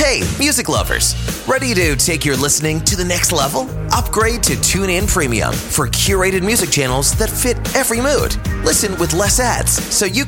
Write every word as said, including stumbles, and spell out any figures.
Hey, music lovers. Ready to take your listening to the next level? Upgrade to TuneIn Premium for curated music channels that fit every mood. Listen with less ads so you